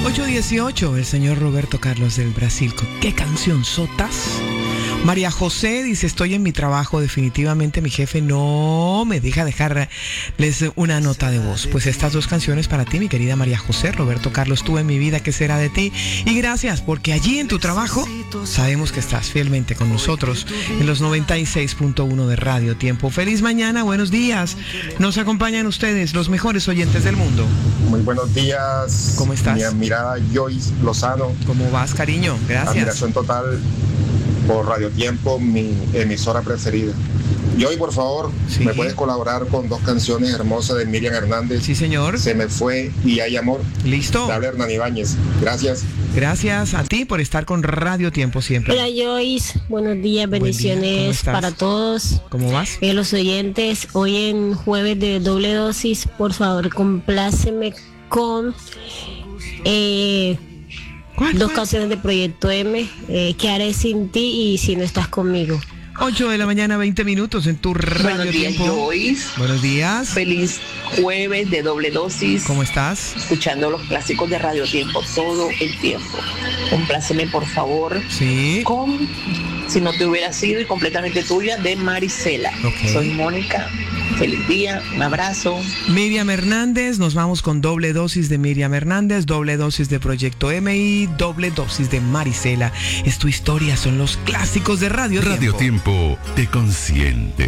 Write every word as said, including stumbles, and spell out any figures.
ocho dieciocho, el señor Roberto Carlos del Brasil. ¿Qué canción sotas? María José dice, estoy en mi trabajo, definitivamente mi jefe no me deja dejarles una nota de voz. Pues estas dos canciones para ti, mi querida María José. Roberto Carlos, tú en mi vida, ¿qué será de ti? Y gracias, porque allí en tu trabajo sabemos que estás fielmente con nosotros en los noventa y seis punto uno de Radio Tiempo. Feliz mañana, buenos días. Nos acompañan ustedes, los mejores oyentes del mundo. Muy buenos días. ¿Cómo estás? Mi admirada Joyce Lozano. ¿Cómo vas, cariño? Gracias. Admiración total por Radio Tiempo, mi emisora preferida. Y hoy, por favor, sí. ¿Me puedes colaborar con dos canciones hermosas de Miriam Hernández? Sí, señor. Se me fue y hay amor. Listo. De Hernán Ibáñez. Gracias. Gracias a ti por estar con Radio Tiempo siempre. Hola, Joyce. Buenos días, bendiciones día. para todos. ¿Cómo vas? Eh, los oyentes, hoy en jueves de doble dosis, por favor, compláceme con... Eh, Dos canciones de Proyecto M, eh, ¿Qué haré sin ti y Si no estás conmigo? ocho de la mañana, veinte minutos en tu Radio Buenos días, Tiempo. Joyce. Buenos días. Feliz jueves de doble dosis. ¿Cómo estás? Escuchando los clásicos de Radio Tiempo todo el tiempo. Compláceme, por favor. Sí. Con Si no te hubiera sido y Completamente tuya de Marisela. Okay. Soy Mónica. Feliz día, un abrazo. Miriam Hernández, nos vamos con doble dosis de Miriam Hernández, doble dosis de Proyecto M y doble dosis de Marisela. Es tu historia, son los clásicos de Radio, Radio Tiempo. Tiempo te consiente.